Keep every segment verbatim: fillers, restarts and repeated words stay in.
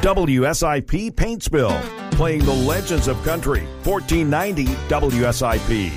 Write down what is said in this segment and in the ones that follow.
W S I P Paintsville, playing the legends of country. fourteen ninety W S I P.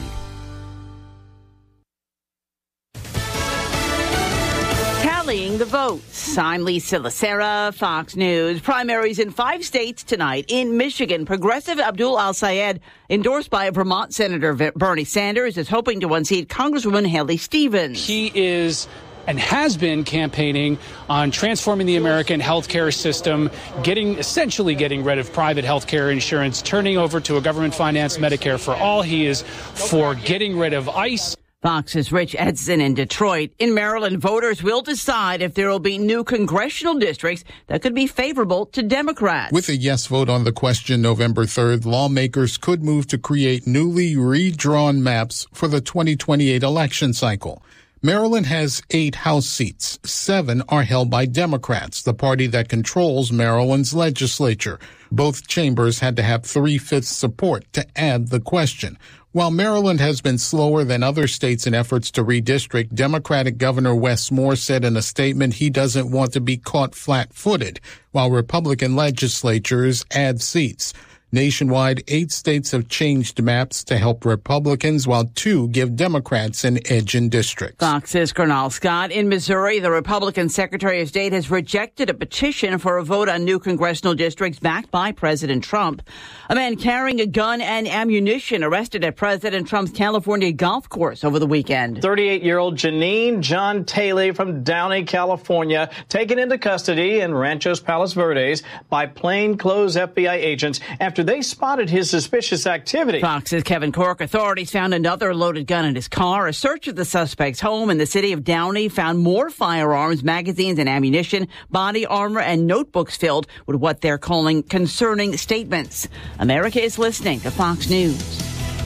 Tallying the votes. I'm Lisa Lacera, Fox News. Primaries in five states tonight. In Michigan, Progressive Abdul Al-Sayed, endorsed by Vermont Senator Bernie Sanders, is hoping to unseat Congresswoman Haley Stevens. He is and has been campaigning on transforming the American healthcare system, getting essentially getting rid of private healthcare insurance, turning over to a government-financed Medicare for all. He is for getting rid of ICE. Fox's Rich Edson in Detroit. In Maryland, voters will decide if there will be new congressional districts that could be favorable to Democrats. With a yes vote on the question November third, lawmakers could move to create newly redrawn maps for the twenty twenty-eight election cycle. Maryland has eight House seats. Seven are held by Democrats, the party that controls Maryland's legislature. Both chambers had to have three-fifths support to add the question. While Maryland has been slower than other states in efforts to redistrict, Democratic Governor Wes Moore said in a statement he doesn't want to be caught flat-footed, while Republican legislatures add seats. Nationwide, eight states have changed maps to help Republicans, while two give Democrats an edge in districts. Fox's Cornell Scott. In Missouri, the Republican Secretary of State has rejected a petition for a vote on new congressional districts backed by President Trump. A man carrying a gun and ammunition arrested at President Trump's California golf course over the weekend. thirty-eight-year-old Janine John Taylor from Downey, California, taken into custody in Ranchos Palos Verdes by plainclothes F B I agents after they spotted his suspicious activity. Fox's Kevin Corke. Authorities found another loaded gun in his car. A search of the suspect's home in the city of Downey found more firearms, magazines, and ammunition, body armor, and notebooks filled with what they're calling concerning statements. America is listening to Fox News.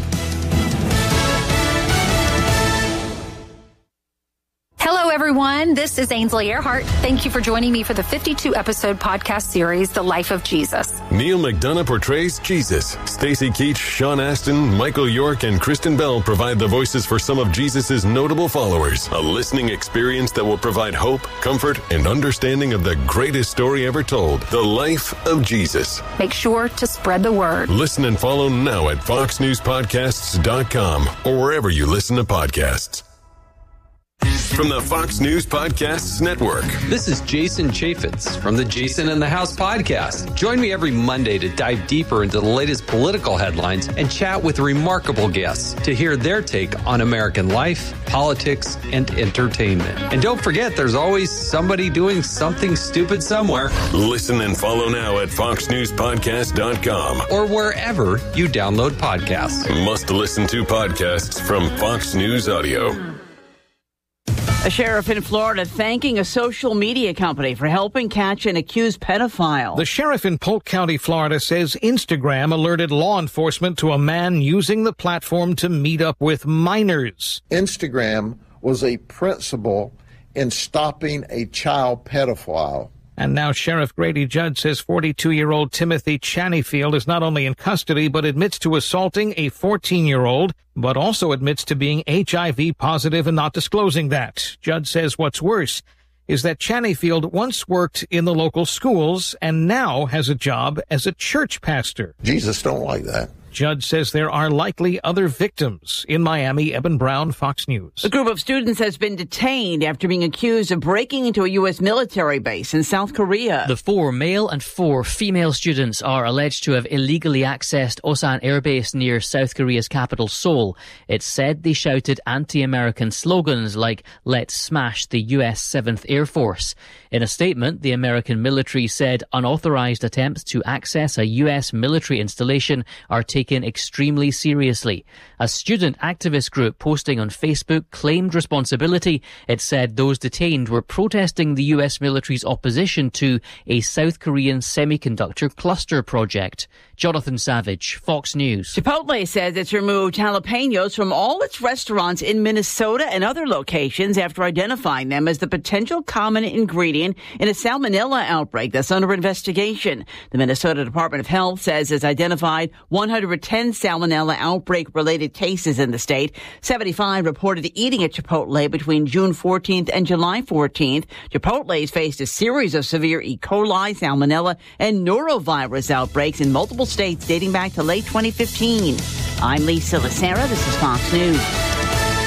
Hello, everyone. This is Ainsley Earhart. Thank you for joining me for the fifty-two episode podcast series, The Life of Jesus. Neil McDonough portrays Jesus. Stacey Keach, Sean Astin, Michael York, and Kristen Bell provide the voices for some of Jesus' notable followers. A listening experience that will provide hope, comfort, and understanding of the greatest story ever told, The Life of Jesus. Make sure to spread the word. Listen and follow now at fox news podcasts dot com or wherever you listen to podcasts. From the Fox News Podcasts Network. This is Jason Chaffetz from the Jason in the House podcast. Join me every Monday to dive deeper into the latest political headlines and chat with remarkable guests to hear their take on American life, politics, and entertainment. And don't forget, there's always somebody doing something stupid somewhere. Listen and follow now at fox news podcast dot com or wherever you download podcasts. Must listen to podcasts from Fox News Audio. A sheriff in Florida thanking a social media company for helping catch an accused pedophile. The sheriff in Polk County, Florida, says Instagram alerted law enforcement to a man using the platform to meet up with minors. Instagram was a principal in stopping a child pedophile. And now Sheriff Grady Judd says forty-two-year-old Timothy Chaneyfield is not only in custody, but admits to assaulting a fourteen-year-old, but also admits to being H I V positive and not disclosing that. Judd says what's worse is that Chaneyfield once worked in the local schools and now has a job as a church pastor. Jesus don't like that. Judd says there are likely other victims. In Miami, Eben Brown, Fox News. A group of students has been detained after being accused of breaking into a U S military base in South Korea. The four male and four female students are alleged to have illegally accessed Osan Air Base near South Korea's capital, Seoul. It's said they shouted anti-American slogans like, "Let's smash the U S seventh Air Force." In a statement, the American military said unauthorized attempts to access a U S military installation are taken taken extremely seriously. A student activist group posting on Facebook claimed responsibility. It said those detained were protesting the U S military's opposition to a South Korean semiconductor cluster project. Jonathan Savage, Fox News. Chipotle says it's removed jalapenos from all its restaurants in Minnesota and other locations after identifying them as the potential common ingredient in a salmonella outbreak that's under investigation. The Minnesota Department of Health says it's identified one hundred over ten salmonella outbreak-related cases in the state. seventy-five reported eating at Chipotle between June fourteenth and July fourteenth. Chipotle's faced a series of severe E. coli, salmonella, and norovirus outbreaks in multiple states dating back to late twenty fifteen. I'm Lisa Lacera. This is Fox News.